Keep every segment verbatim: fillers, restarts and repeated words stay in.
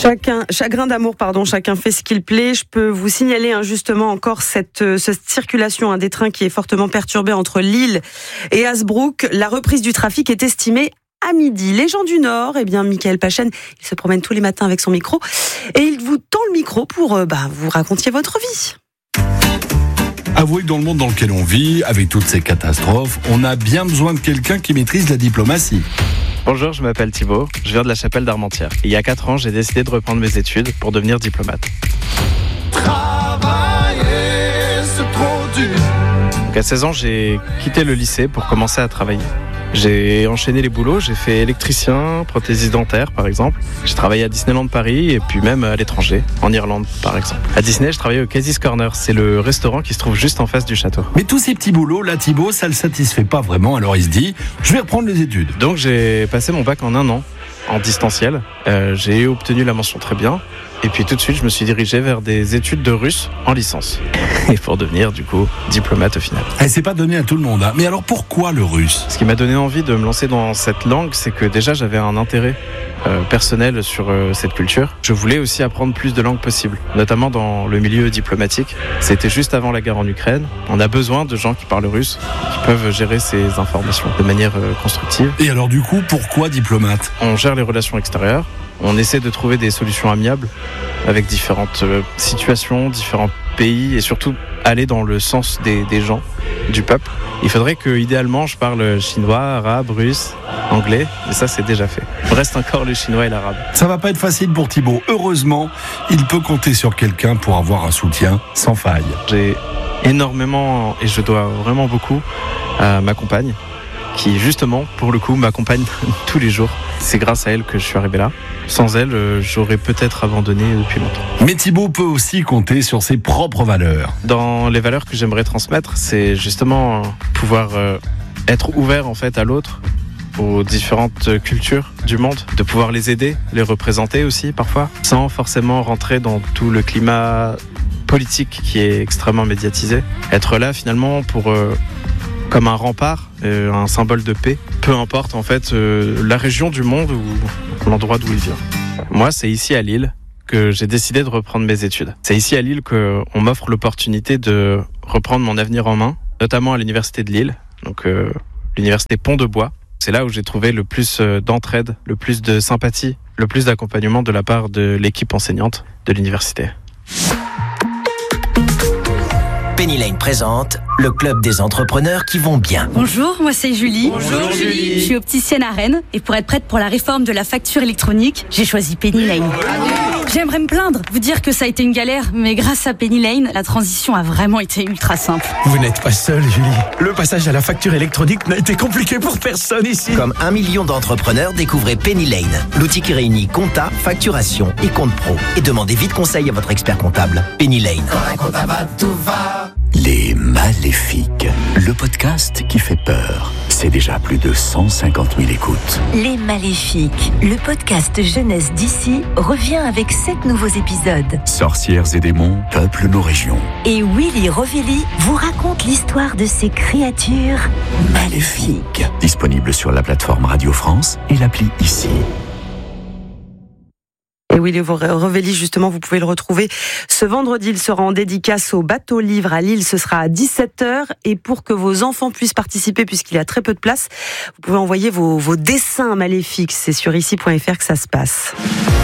Chacun, chagrin d'amour, pardon, chacun fait ce qu'il plaît. Je peux vous signaler hein, justement encore cette, cette circulation hein, des trains qui est fortement perturbée entre Lille et Hazebrouck. La reprise du trafic est estimée à midi. Les gens du Nord, eh bien, Michael Pachen, il se promène tous les matins avec son micro et il vous tend le micro pour euh, bah, vous raconter votre vie. Avouez que dans le monde dans lequel on vit, avec toutes ces catastrophes, on a bien besoin de quelqu'un qui maîtrise la diplomatie. Bonjour, je m'appelle Thibaut, je viens de la Chapelle d'Armentières. Il y a quatre ans, j'ai décidé de reprendre mes études pour devenir diplomate. Travailler, c'est trop dur. Donc à seize ans, j'ai quitté le lycée pour commencer à travailler. J'ai enchaîné les boulots, j'ai fait électricien, prothésiste dentaire par exemple. J'ai travaillé à Disneyland Paris et puis même à l'étranger, en Irlande par exemple. À Disney, je travaillais au Casey's Corner, c'est le restaurant qui se trouve juste en face du château. Mais tous ces petits boulots, là Thibaut, ça le satisfait pas vraiment, alors il se dit, je vais reprendre les études. Donc j'ai passé mon bac en un an, en distanciel. Euh, j'ai obtenu la mention très bien. Et puis tout de suite, je me suis dirigé vers des études de russe en licence. Et pour devenir, du coup, diplomate au final. Et c'est pas donné à tout le monde, hein. Mais alors pourquoi le russe ? Ce qui m'a donné envie de me lancer dans cette langue, c'est que déjà j'avais un intérêt euh, personnel sur euh, cette culture. Je voulais aussi apprendre plus de langues possibles, notamment dans le milieu diplomatique. C'était juste avant la guerre en Ukraine. On a besoin de gens qui parlent russe, qui peuvent gérer ces informations de manière euh, constructive. Et alors du coup, pourquoi diplomate ? On gère les relations extérieures. On essaie de trouver des solutions amiables avec différentes situations, différents pays et surtout aller dans le sens des, des gens, du peuple. Il faudrait que, idéalement, je parle chinois, arabe, russe, anglais, mais ça c'est déjà fait. Il reste encore le chinois et l'arabe. Ça va pas être facile pour Thibaut. Heureusement, il peut compter sur quelqu'un pour avoir un soutien sans faille. J'ai énormément, et je dois vraiment beaucoup, à ma compagne, qui justement, pour le coup, m'accompagne tous les jours. C'est grâce à elle que je suis arrivé là. Sans elle, j'aurais peut-être abandonné depuis longtemps. Mais Thibaut peut aussi compter sur ses propres valeurs. Dans les valeurs que j'aimerais transmettre, c'est justement pouvoir être ouvert en fait à l'autre, aux différentes cultures du monde, de pouvoir les aider, les représenter aussi parfois, sans forcément rentrer dans tout le climat politique qui est extrêmement médiatisé. Être là finalement pour... Euh, comme un rempart, euh, un symbole de paix, peu importe en fait euh, la région du monde ou l'endroit d'où il vient. Moi, c'est ici à Lille que j'ai décidé de reprendre mes études. C'est ici à Lille qu'on m'offre l'opportunité de reprendre mon avenir en main, notamment à l'université de Lille, donc euh, l'université Pont-de-Bois. C'est là où j'ai trouvé le plus d'entraide, le plus de sympathie, le plus d'accompagnement de la part de l'équipe enseignante de l'université. Penny Lane présente le club des entrepreneurs qui vont bien. Bonjour, moi c'est Julie. Bonjour Julie. Je suis opticienne à Rennes et pour être prête pour la réforme de la facture électronique, j'ai choisi Penny Lane. J'aimerais me plaindre, vous dire que ça a été une galère, mais grâce à Penny Lane, la transition a vraiment été ultra simple. Vous n'êtes pas seule, Julie. Le passage à la facture électronique n'a été compliqué pour personne ici. Comme un million d'entrepreneurs, découvrez Penny Lane, l'outil qui réunit compta, facturation et compte pro. Et demandez vite conseil à votre expert comptable. Penny Lane. Quand un comptable va, tout va. Les Maléfiques, le podcast qui fait peur. C'est déjà plus de cent cinquante mille écoutes. Les Maléfiques, le podcast jeunesse d'ici, revient avec sept nouveaux épisodes. Sorcières et démons peuplent nos régions. Et Willy Rovelli vous raconte l'histoire de ces créatures maléfiques. Disponible sur la plateforme Radio France et l'appli Ici. Et Willy Rovelli, justement, vous pouvez le retrouver ce vendredi. Il sera en dédicace au Bateau Livre à Lille. Ce sera à dix-sept heures. Et pour que vos enfants puissent participer, puisqu'il y a très peu de place, vous pouvez envoyer vos, vos dessins maléfiques. C'est sur ici point f r que ça se passe.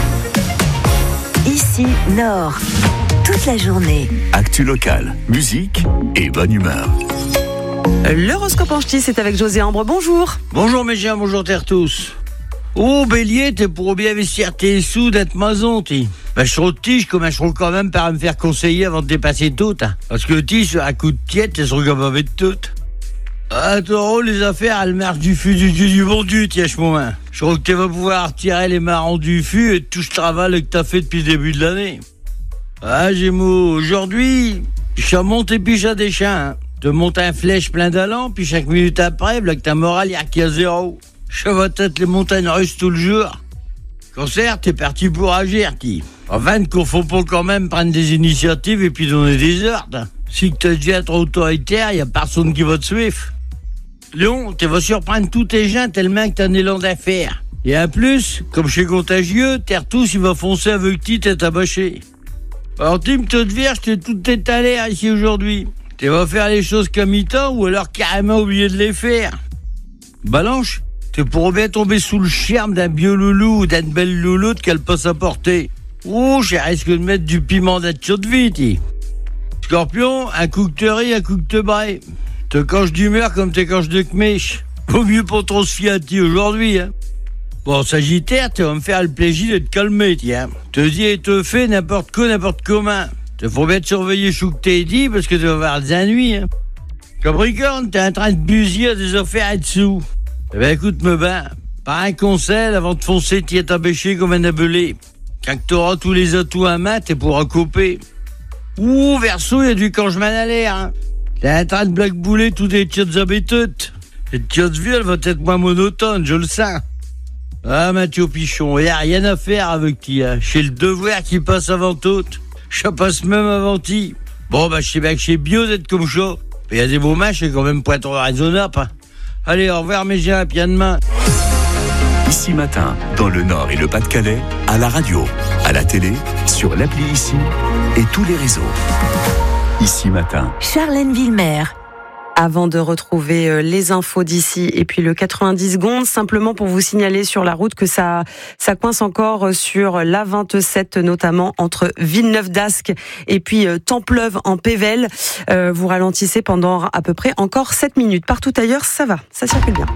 Ici, Nord. Toute la journée. Actu locale, musique et bonne humeur. L'horoscope en ch'ti, c'est avec José Ambre. Bonjour. Bonjour mes gens, bonjour terre tous. Oh Bélier, t'es pour bien investir tes sous d'être maison, t'es. Ben, je trouve tige, comme je trouve quand même par me faire conseiller avant de dépasser tout, hein. Parce que tige, à coup de tiède, t'es sur comme avec tout. Ah, Taureau, les affaires, elles marchent du fût du du, du bon Dieu, tiens, mon. Je crois que tu vas pouvoir tirer les marrons du fût et tout ce travail que t'as fait depuis le début de l'année. Ah, Gémeaux, aujourd'hui, je monte et puis à des chiens, hein. Te monte un flèche plein d'allant, puis chaque minute après, là que ta morale y a qui à zéro. Je vais tête les montagnes russes tout le jour. Concert, t'es parti pour agir, t'y. Enfin, qu'on faut pas quand même prendre des initiatives et puis donner des ordres. Si t'es déjà trop autoritaire, y a personne qui va te suivre. Léon, tu vas surprendre tous tes gens tellement que t'as un élan d'affaires. Et en plus, comme je suis contagieux, Tertous, il va foncer avec ti tête abâchée. Alors, Tim, te vierge, t'es tout étalé ici aujourd'hui. Tu vas faire les choses comme il t'a ou alors carrément oublier de les faire. Balanche, tu pourrais bien tomber sous le charme d'un vieux loulou ou d'une belle louloute qu'elle peut s'apporter. Oh, je risque de mettre du piment d'être de vie, Scorpion, un coup que te ris, un coup que te braille. Te canche d'humeur comme t'es canche de kmèche. Vaut mieux pour trop se fier à ti aujourd'hui, hein. Bon, Sagittaire, tu vas me faire le plaisir de te calmer, tiens. Te dis et te fais n'importe quoi, n'importe comment. Te faut bien te surveiller chou que t'es dit parce que tu vas avoir des ennuis, hein. Capricorne, t'es en train de busiller à des affaires dessous. Eh ben, écoute-me ben, par un conseil, avant de foncer, t'y es abêché comme un abelé. Quand t'auras tous les atouts à main, t'es pour couper. Ouh, Verseau, il y a du canjement à l'air, hein. T'es en train de blackbouler tous des tiottes habitudes. Cette tiotte vie, elle va être moins monotone, je le sens. Ah, Mathieu Pichon, il n'y a rien à faire avec toi. Chez le devoir qui passe avant tout. Je passe même avant ti. Bon, bah, je sais bien que chez Bio, d'être comme ça. Il y a des beaux matchs, c'est quand même pas trop raisonnable, hein. Allez, au revoir, mes gens, puis à demain. Ici Matin, dans le Nord et le Pas-de-Calais, à la radio, à la télé, sur l'appli Ici et tous les réseaux. Ici Matin. Charlène Villemer. Avant de retrouver les infos d'ici et puis le quatre-vingt-dix secondes, simplement pour vous signaler sur la route que ça, ça coince encore sur l'A vingt-sept, notamment entre Villeneuve-d'Ascq et puis Templeuve en Pévèle. Euh, vous ralentissez pendant à peu près encore sept minutes. Partout ailleurs, ça va, ça circule bien.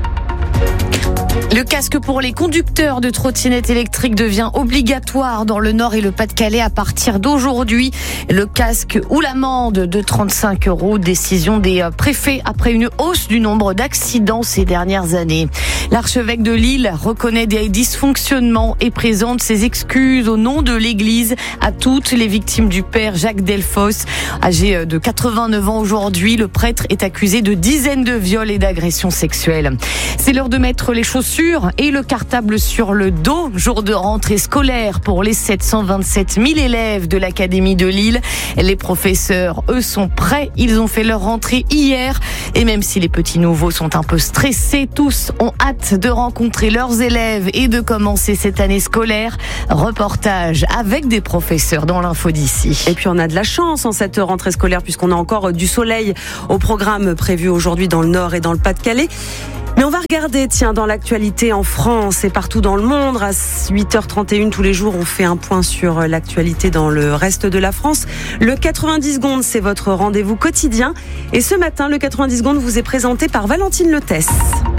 Le casque pour les conducteurs de trottinettes électriques devient obligatoire dans le Nord et le Pas-de-Calais à partir d'aujourd'hui. Le casque ou l'amende de trente-cinq euros, décision des préfets après une hausse du nombre d'accidents ces dernières années. L'archevêque de Lille reconnaît des dysfonctionnements et présente ses excuses au nom de l'Église à toutes les victimes du père Jacques Delfosse. Âgé de quatre-vingt-neuf ans aujourd'hui, le prêtre est accusé de dizaines de viols et d'agressions sexuelles. C'est l'heure de mettre les chaussures et le cartable sur le dos. Jour de rentrée scolaire pour les sept cent vingt-sept mille élèves de l'Académie de Lille. Les professeurs, eux, sont prêts. Ils ont fait leur rentrée hier. Et même si les petits nouveaux sont un peu stressés, tous ont hâte de rencontrer leurs élèves et de commencer cette année scolaire. Reportage avec des professeurs dans l'info d'ici. Et puis on a de la chance en cette rentrée scolaire puisqu'on a encore du soleil au programme prévu aujourd'hui dans le Nord et dans le Pas-de-Calais. Mais on va regarder, tiens, dans l'actualité en France et partout dans le monde. À huit heures trente et une tous les jours, on fait un point sur l'actualité dans le reste de la France. Le quatre-vingt-dix secondes, c'est votre rendez-vous quotidien. Et ce matin, le quatre-vingt-dix secondes vous est présenté par Valentine Letès.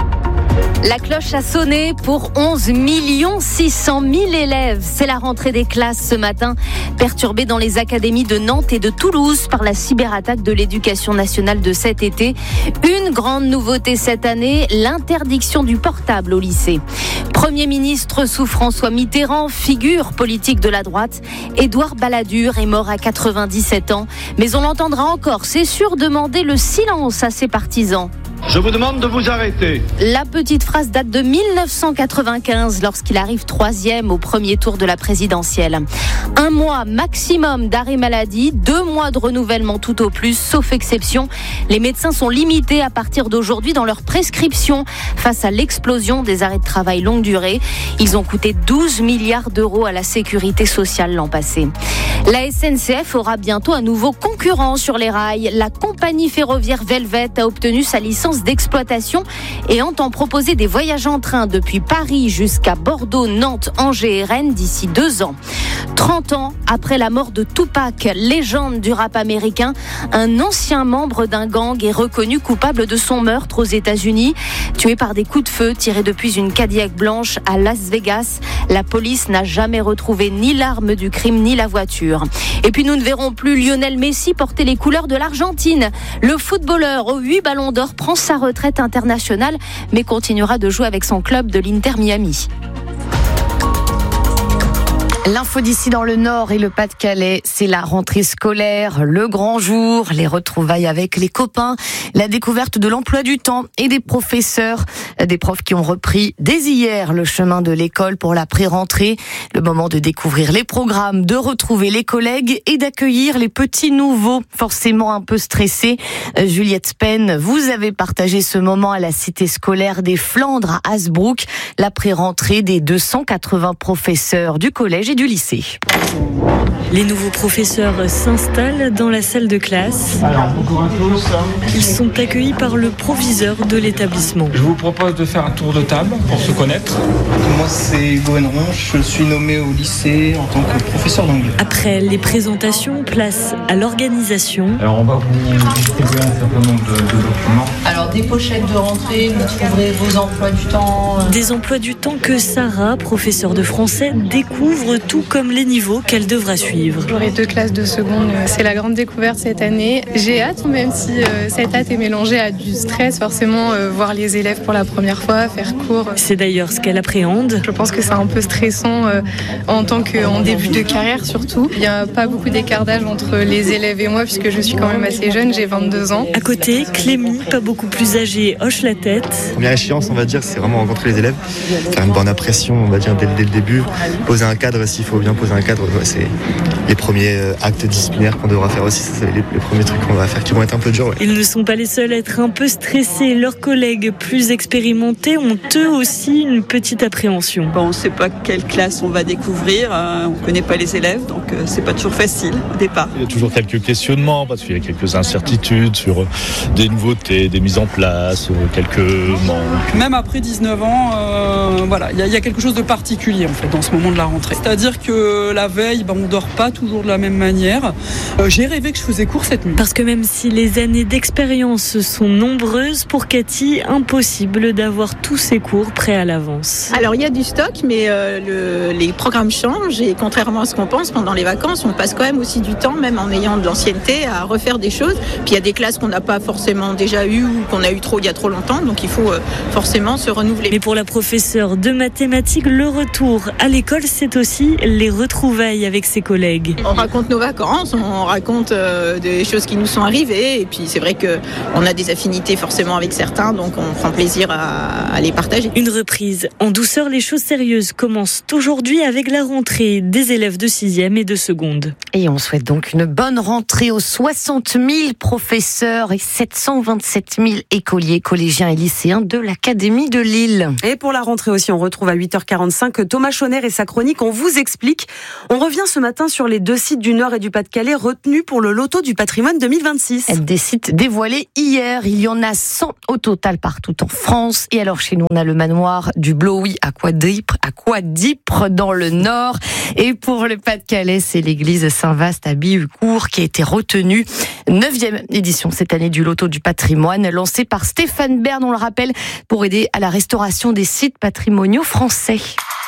La cloche a sonné pour onze millions six cent mille élèves. C'est la rentrée des classes ce matin, perturbée dans les académies de Nantes et de Toulouse par la cyberattaque de l'éducation nationale de cet été. Une grande nouveauté cette année, l'interdiction du portable au lycée. Premier ministre sous François Mitterrand, figure politique de la droite, Édouard Balladur est mort à quatre-vingt-dix-sept ans. Mais on l'entendra encore, c'est sûr, demander le silence à ses partisans. Je vous demande de vous arrêter. La petite phrase date de mille neuf cent quatre-vingt-quinze, lorsqu'il arrive troisième au premier tour de la présidentielle. Un mois maximum d'arrêt maladie, deux mois de renouvellement tout au plus, sauf exception. Les médecins sont limités à partir d'aujourd'hui dans leur prescription face à l'explosion des arrêts de travail longue durée. Ils ont coûté douze milliards d'euros à la sécurité sociale l'an passé. La S N C F aura bientôt un nouveau concurrent sur les rails. La compagnie ferroviaire Velvet a obtenu sa licence d'exploitation et entend proposer des voyages en train depuis Paris jusqu'à Bordeaux, Nantes, Angers et Rennes d'ici deux ans. trente ans après la mort de Tupac, légende du rap américain, un ancien membre d'un gang est reconnu coupable de son meurtre aux États-Unis. Tué par des coups de feu tirés depuis une Cadillac blanche à Las Vegas, la police n'a jamais retrouvé ni l'arme du crime ni la voiture. Et puis nous ne verrons plus Lionel Messi porter les couleurs de l'Argentine. Le footballeur aux huit ballons d'or prend sa retraite internationale, mais continuera de jouer avec son club de l'Inter Miami. L'info d'ici dans le Nord et le Pas-de-Calais, c'est la rentrée scolaire, le grand jour, les retrouvailles avec les copains, la découverte de l'emploi du temps et des professeurs, des profs qui ont repris dès hier le chemin de l'école pour la pré-rentrée. Le moment de découvrir les programmes, de retrouver les collègues et d'accueillir les petits nouveaux, forcément un peu stressés. Juliette Spen, vous avez partagé ce moment à la cité scolaire des Flandres à Hasbrook, la pré-rentrée des deux cent quatre-vingts professeurs du collège et du lycée. Les nouveaux professeurs s'installent dans la salle de classe. Alors, bonjour à tous. Ils sont accueillis par le proviseur de l'établissement. Je vous propose de faire un tour de table pour se connaître. Moi, c'est Gouen Ronche. Je suis nommé au lycée en tant que professeur d'anglais. Après les présentations, place à l'organisation. Alors, on va vous distribuer un certain nombre de, de documents. Alors, des pochettes de rentrée, vous trouverez vos emplois du temps. Des emplois du temps que Sarah, professeure de français, découvre tout comme les niveaux qu'elle devra suivre. J'aurai deux classes de seconde, c'est la grande découverte cette année. J'ai hâte, même si euh, cette hâte est mélangée à du stress, forcément, euh, voir les élèves pour la première fois, faire cours. C'est d'ailleurs ce qu'elle appréhende. Je pense que c'est un peu stressant euh, en tant qu'en début de carrière surtout. Il n'y a pas beaucoup d'écart d'âge entre les élèves et moi puisque je suis quand même assez jeune, j'ai vingt-deux ans. À côté, Clémy, pas beaucoup plus âgée, hoche la tête. Première échéance, on va dire, c'est vraiment rencontrer les élèves, faire une bonne impression, on va dire, dès, dès le début, poser un cadre s'il faut bien poser un cadre. Ouais, c'est les premiers actes disciplinaires qu'on devra faire aussi, ça, c'est les, les premiers trucs qu'on va faire qui vont être un peu durs. Ouais. Ils ne sont pas les seuls à être un peu stressés. Leurs collègues plus expérimentés ont eux aussi une petite appréhension. Bon, on ne sait pas quelle classe on va découvrir, euh, on ne connaît pas les élèves, donc euh, c'est pas toujours facile au départ. Il y a toujours quelques questionnements parce qu'il y a quelques incertitudes sur euh, des nouveautés, des mises en place, euh, quelques manques. Même après dix-neuf ans, euh, voilà, il y, y a quelque chose de particulier en fait dans ce moment de la rentrée. C'est-à-dire que la veille, ben, on ne dort pas toujours de la même manière. Euh, j'ai rêvé que je faisais cours cette nuit. Parce que même si les années d'expérience sont nombreuses, pour Cathy, impossible d'avoir tous ses cours prêts à l'avance. Alors il y a du stock, mais euh, le, les programmes changent et contrairement à ce qu'on pense, pendant les vacances, on passe quand même aussi du temps, même en ayant de l'ancienneté, à refaire des choses. Puis il y a des classes qu'on n'a pas forcément déjà eues ou qu'on a eu trop il y a trop longtemps, donc il faut euh, forcément se renouveler. Mais pour la professeure de mathématiques, le retour à l'école, c'est aussi les retrouvailles avec ses collègues. On raconte nos vacances, on raconte euh, des choses qui nous sont arrivées, et puis c'est vrai qu'on a des affinités forcément avec certains, donc on prend plaisir à, à les partager. Une reprise en douceur, les choses sérieuses commencent aujourd'hui avec la rentrée des élèves de sixième et de seconde. Et on souhaite donc une bonne rentrée aux soixante mille professeurs et sept cent vingt-sept mille écoliers, collégiens et lycéens de l'Académie de Lille. Et pour la rentrée aussi, on retrouve à huit heures quarante-cinq Thomas Chonner et sa chronique. On vous explique. On revient ce matin sur les deux sites du Nord et du Pas-de-Calais retenus pour le loto du patrimoine deux mille vingt-six. Des sites dévoilés hier. Il y en a cent au total partout en France. Et alors chez nous, on a le manoir du Blowy à Quadipre, à Quadipre dans le Nord. Et pour le Pas-de-Calais, c'est l'église Saint-Vaast à Bihucourt qui a été retenue. Neuvième édition cette année du loto du patrimoine, lancée par Stéphane Bern, on le rappelle, pour aider à la restauration des sites patrimoniaux français.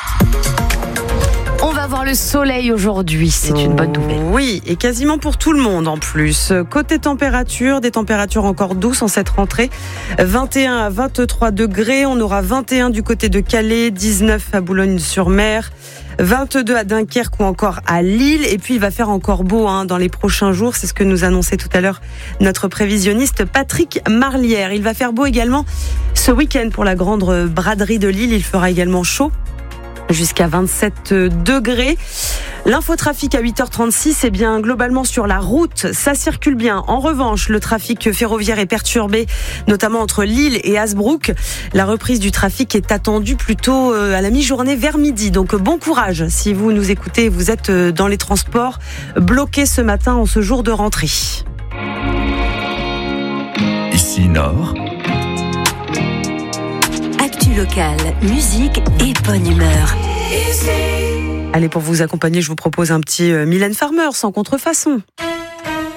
On va voir le soleil aujourd'hui, c'est une bonne nouvelle. Oui, et quasiment pour tout le monde en plus. Côté température, des températures encore douces en cette rentrée. vingt et un à vingt-trois degrés, on aura vingt et un du côté de Calais, dix-neuf à Boulogne-sur-Mer, vingt-deux à Dunkerque ou encore à Lille. Et puis il va faire encore beau hein, dans les prochains jours, c'est ce que nous annonçait tout à l'heure notre prévisionniste Patrick Marlière. Il va faire beau également ce week-end pour la grande braderie de Lille, il fera également chaud. Jusqu'à vingt-sept degrés. L'infotrafic à huit heures trente-six, eh bien, globalement sur la route, ça circule bien. En revanche, le trafic ferroviaire est perturbé, notamment entre Lille et Hasbrook. La reprise du trafic est attendue plutôt à la mi-journée vers midi. Donc, bon courage si vous nous écoutez, vous êtes dans les transports bloqués ce matin en ce jour de rentrée. Ici Nord. Local, musique et bonne humeur. Allez, pour vous accompagner, je vous propose un petit Mylène Farmer sans contrefaçon.